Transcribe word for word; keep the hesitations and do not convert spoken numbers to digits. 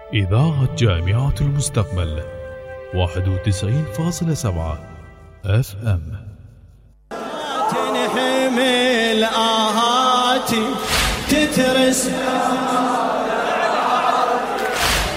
إذاعة جامعة المستقبل واحد وتسعين فاصلة سبعة اف ام. تنحمل آهاتي تترس